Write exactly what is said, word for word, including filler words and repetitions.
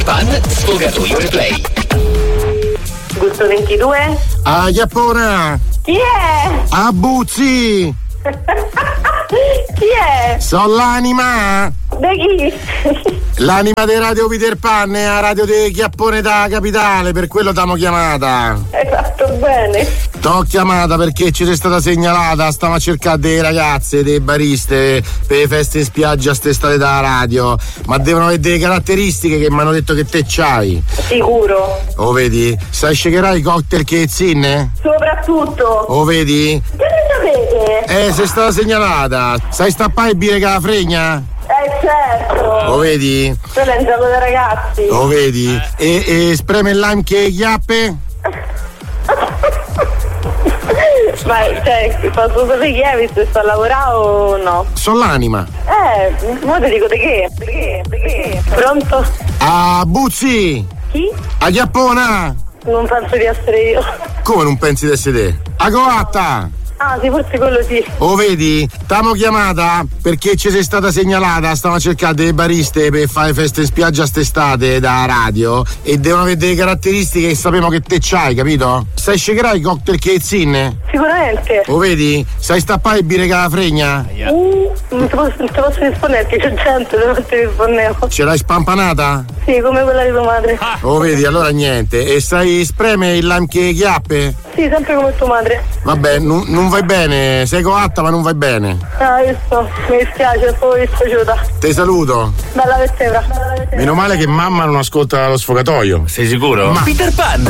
Pan Sfogatoio Replay. Gusto ventidue. Ah, Giappone. Chi è? Abuzzi. Chi è? Sono l'anima. Da chi? L'anima di Radio Peter Pan è la radio di Chiappone da Capitale, per quello t'amo chiamata. Hai fatto bene. T'ho chiamata perché ci sei stata segnalata, stiamo a cercare dei ragazze, dei bariste per le feste in spiaggia st'estate da radio, ma devono avere delle caratteristiche che mi hanno detto che te c'hai. Sicuro. Oh vedi? Sai shakerare i cocktail che zinne? Soprattutto. Oh vedi? Che ne sapete? Eh, sei stata segnalata. Sai stappare i bire che la fregna? Eh certo. Lo vedi? Quello è un gioco da ragazzi. Lo vedi? E, e spreme il lime che chiappe? Ma cioè, posso sapere chi è, visto che sto a lavorare o no? Sono l'anima. Eh, mo ti dico di che? Di che? Di che? Pronto? Ah, Buzzi! Chi? A Chiappona! Non penso di essere io. Come non pensi di essere te? A coatta! Ah sì, forse quello sì. Oh vedi? T'amo chiamata perché ci sei stata segnalata, stiamo a cercare delle bariste per fare feste in spiaggia st'estate da radio e devono avere delle caratteristiche che sappiamo che te c'hai, capito? Sai shakerare i cocktail che zinne? Sicuramente. Oh vedi? Sai stappare i bire che la fregna? Uh, non ti posso, non ti posso rispondere perché c'è gente, non ti rispondevo. Ce l'hai spampanata? Sì, come quella di tua madre. Oh vedi, allora niente. E sai spreme il lime che chiappe? Sì, sempre come tua madre. Vabbè, non, non vai bene, sei coatta ma non vai bene. Ah, io so, mi dispiace, sono dispiaciuta. Te saluto. Bella vertebra. Meno male che mamma non ascolta lo sfogatoio. Sei sicuro? Ma... Peter Pan